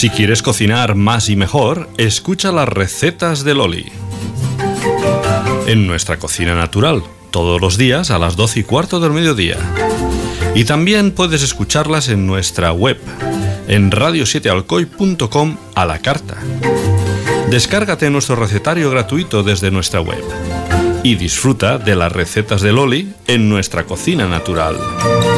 Si quieres cocinar más y mejor, escucha las recetas de Loli. En nuestra cocina natural, todos los días a las 12:15 del mediodía. Y también puedes escucharlas en nuestra web, en radio7alcoy.com a la carta. Descárgate nuestro recetario gratuito desde nuestra web y disfruta de las recetas de Loli en nuestra cocina natural.